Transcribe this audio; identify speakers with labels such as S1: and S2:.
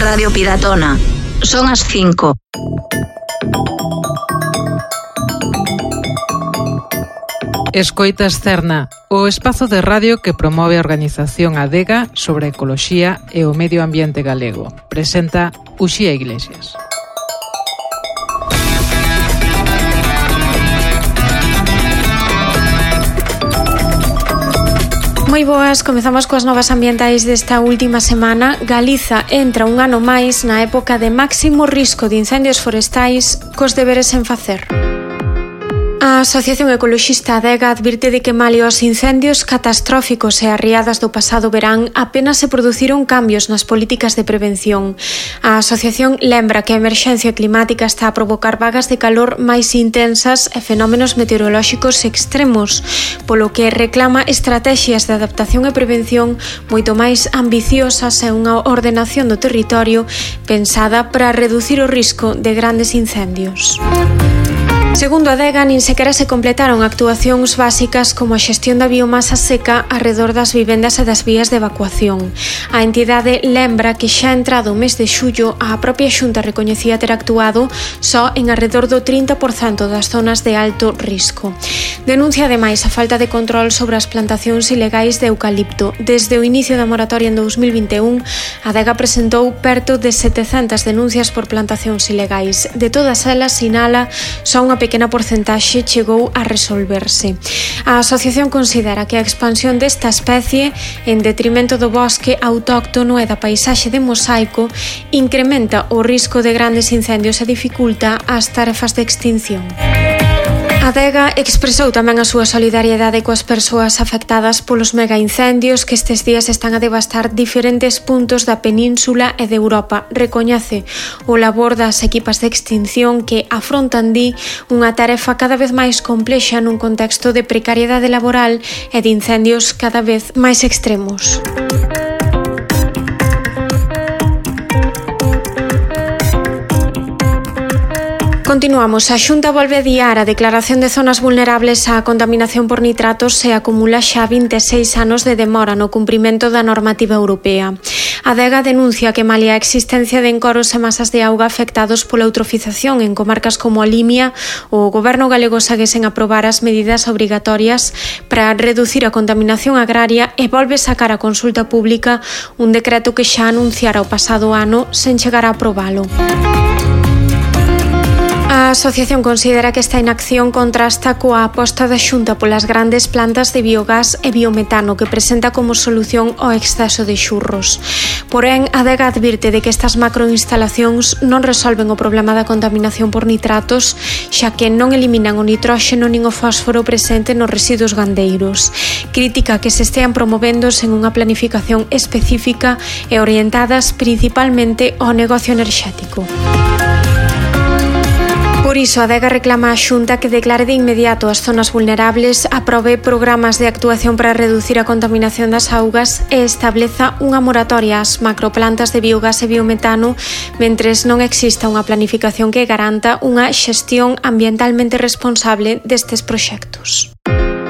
S1: Radio Piratona. Son as 5.
S2: Escoitas Cerna, o espazo de radio que promove a organización Adega sobre a ecoloxía e o medio ambiente galego. Presenta Uxía Iglesias.
S3: Moi boas, comezamos coas novas ambientais desta última semana. Galiza entra un ano máis na época de máximo risco de incendios forestais cos deberes en facer. A Asociación Ecoloxista Adega advirte de que malia os incendios catastróficos e as riadas do pasado verán apenas se produciron cambios nas políticas de prevención. A asociación lembra que a emerxencia climática está a provocar vagas de calor máis intensas e fenómenos meteorolóxicos extremos, polo que reclama estrategias de adaptación e prevención moito máis ambiciosas e unha ordenación do territorio pensada para reducir o risco de grandes incendios. Segundo a Adega, nin sequera se completaron actuacións básicas como a xestión da biomasa seca arredor das vivendas e das vías de evacuación. A entidade lembra que xa entrado o mes de xullo a propia Xunta recoñecía ter actuado só en arredor do 30% das zonas de alto risco. Denuncia ademais a falta de control sobre as plantacións ilegais de eucalipto. Desde o inicio da moratoria en 2021, a Adega presentou perto de 700 denuncias por plantacións ilegais. De todas elas, sinala, só unha pequena porcentaxe chegou a resolverse. A asociación considera que a expansión desta especie, en detrimento do bosque autóctono e da paisaxe de mosaico, incrementa o risco de grandes incendios e dificulta as tarefas de extinción. A Adega expresou tamén a súa solidariedade coas persoas afectadas polos megaincendios que estes días están a devastar diferentes puntos da península e de Europa. Recoñece o labor das equipas de extinción que afrontan, di, unha tarefa cada vez máis complexa nun contexto de precariedade laboral e de incendios cada vez máis extremos. Continuamos. A Xunta volve a adiar a declaración de zonas vulnerables á contaminación por nitratos e acumula xa 26 anos de demora no cumprimento da normativa europea. A Adega denuncia que malia a existencia de encoros e masas de auga afectados pola eutrofización en comarcas como a Limia, o Goberno galego segue sen aprobar as medidas obrigatorias para reducir a contaminación agraria e volve sacar a consulta pública un decreto que xa anunciara o pasado ano sen chegar a aprobalo. A asociación considera que esta inacción contrasta coa aposta da Xunta polas grandes plantas de biogás e biometano que presenta como solución ao exceso de xurros. Porén, a Adega advirte de que estas macroinstalacións non resolven o problema da contaminación por nitratos, xa que non eliminan o nitróxeno nin o fósforo presente nos residuos gandeiros. Crítica que se estean promovendo sen unha planificación específica e orientadas principalmente ao negocio enerxético. Por iso, a Adega reclama á Xunta que declare de inmediato as zonas vulnerables, aprobe programas de actuación para reducir a contaminación das augas e estableza unha moratoria ás macroplantas de biogás e biometano mentres non exista unha planificación que garanta unha xestión ambientalmente responsable destes proxectos.